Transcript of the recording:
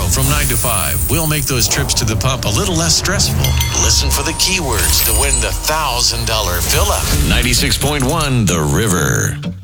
from 9 to 5. We'll make those trips to the pump a little less stressful. Listen for the keywords to win the $1,000 fill-up. 96.1 The River.